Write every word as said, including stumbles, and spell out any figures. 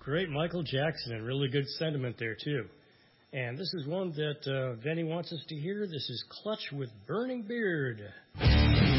Great Michael Jackson, and really good sentiment there, too. And this is one that uh, Vinny wants us to hear. This is Clutch with Burning Beard.